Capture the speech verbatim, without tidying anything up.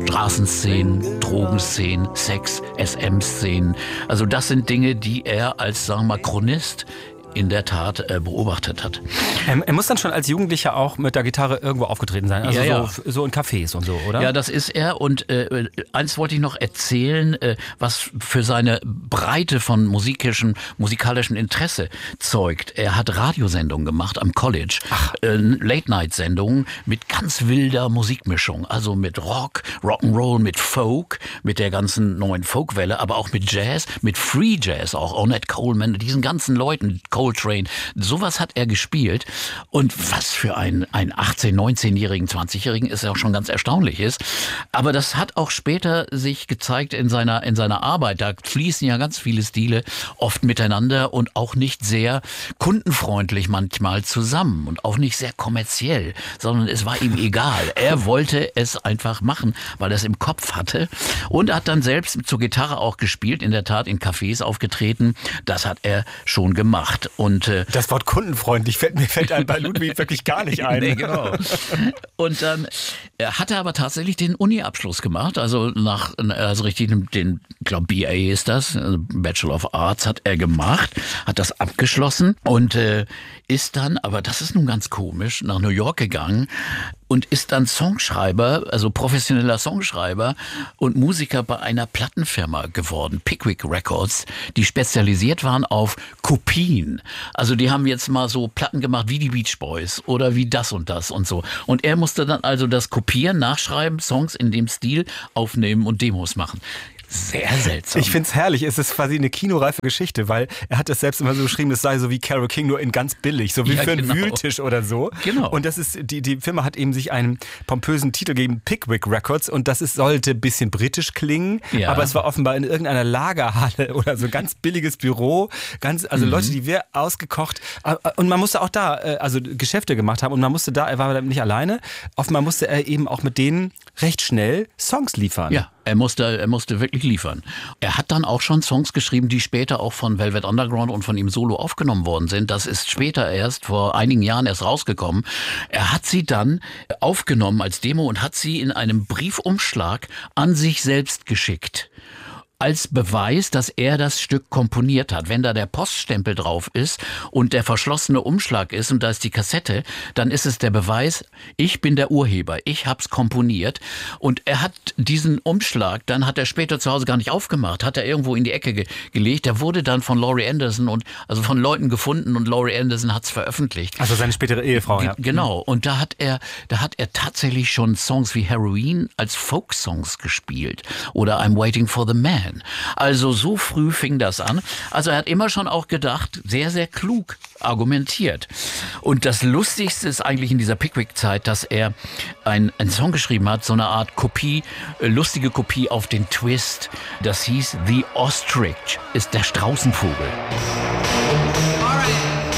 Straßenszenen, Drogenszenen, Sex, S M-Szenen. Also das sind Dinge, die er als, sagen wir mal, Chronist in der Tat äh, beobachtet hat. Ähm, er muss dann schon als Jugendlicher auch mit der Gitarre irgendwo aufgetreten sein, also ja, ja. So, so in Cafés und so, oder? Ja, das ist er und äh, eins wollte ich noch erzählen, äh, was für seine Breite von musikischem, musikalischem Interesse zeugt. Er hat Radiosendungen gemacht am College, äh, Late-Night-Sendungen mit ganz wilder Musikmischung, also mit Rock, Rock'n'Roll, mit Folk, mit der ganzen neuen Folkwelle, aber auch mit Jazz, mit Free Jazz, auch Ornette Coleman, diesen ganzen Leuten, Coltrane, sowas hat er gespielt. Und was für einen, einen achtzehn-, neunzehnjährigen, zwanzigjährigen ist ja auch schon ganz erstaunlich ist. Aber das hat auch später sich gezeigt in seiner, in seiner Arbeit. Da fließen ja ganz viele Stile oft miteinander und auch nicht sehr kundenfreundlich manchmal zusammen und auch nicht sehr kommerziell, sondern es war ihm egal. Er wollte es einfach machen, weil er es im Kopf hatte und hat dann selbst zur Gitarre auch gespielt, in der Tat in Cafés aufgetreten. Das hat er schon gemacht. Und, äh, das Wort kundenfreundlich fällt mir fällt einem bei Ludwig wirklich gar nicht ein. Nee, genau. Und dann äh, hat er aber tatsächlich den Uni-Abschluss gemacht, also nach, also richtig den, ich glaube B A ist das, Bachelor of Arts hat er gemacht, hat das abgeschlossen und äh, ist dann, aber das ist nun ganz komisch, nach New York gegangen und ist dann Songschreiber, also professioneller Songschreiber und Musiker bei einer Plattenfirma geworden, Pickwick Records, die spezialisiert waren auf Kopien. Also die haben jetzt mal so Platten gemacht wie die Beach Boys oder wie das und das und so. Und er musste dann also das kopieren, nachschreiben, Songs in dem Stil aufnehmen und Demos machen. Sehr seltsam. Ich find's herrlich. Es ist quasi eine kinoreife Geschichte, weil er hat das selbst immer so geschrieben, es sei so wie Carole King, nur in ganz billig, so wie ja, für einen genau. Wühltisch oder so. Genau. Und das ist, die, die Firma hat eben sich einen pompösen Titel gegeben, Pickwick Records, und das ist, sollte ein bisschen britisch klingen, ja. aber es war offenbar in irgendeiner Lagerhalle oder so ein ganz billiges Büro, ganz, also mhm. Leute, die wir ausgekocht, und man musste auch da, also Geschäfte gemacht haben und man musste da, er war nicht alleine, offenbar musste er eben auch mit denen recht schnell Songs liefern. Ja. Er musste, er musste wirklich liefern. Er hat dann auch schon Songs geschrieben, die später auch von Velvet Underground und von ihm solo aufgenommen worden sind. Das ist später erst, vor einigen Jahren erst rausgekommen. Er hat sie dann aufgenommen als Demo und hat sie in einem Briefumschlag an sich selbst geschickt. Als Beweis, dass er das Stück komponiert hat. Wenn da der Poststempel drauf ist und der verschlossene Umschlag ist und da ist die Kassette, dann ist es der Beweis, ich bin der Urheber, ich hab's komponiert. Und er hat diesen Umschlag, dann hat er später zu Hause gar nicht aufgemacht, hat er irgendwo in die Ecke ge- gelegt. Der wurde dann von Laurie Anderson und also von Leuten gefunden und Laurie Anderson hat's veröffentlicht. Also seine spätere Ehefrau, ja. G- genau. Und da hat er, da hat er tatsächlich schon Songs wie Heroin als Folksongs gespielt oder I'm Waiting for the Man. Also so früh fing das an. Also er hat immer schon auch gedacht, sehr, sehr klug argumentiert. Und das Lustigste ist eigentlich in dieser Pickwick-Zeit, dass er ein, einen Song geschrieben hat, so eine Art Kopie, äh, lustige Kopie auf den Twist. Das hieß The Ostrich, ist der Straußenvogel.